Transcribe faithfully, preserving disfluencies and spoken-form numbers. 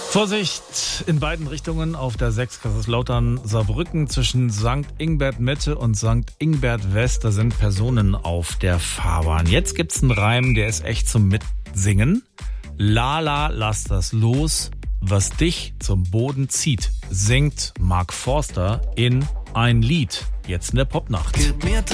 Vorsicht in beiden Richtungen auf der sechs Kaiserslautern-Saarbrücken zwischen Sankt Ingbert Mitte und Sankt Ingbert West. Da sind Personen auf der Fahrbahn. Jetzt gibt's einen Reim, der ist echt zum Mitsingen. Lala, lass das los, was dich zum Boden zieht, singt Mark Forster in Ein Lied. Jetzt in der Popnacht.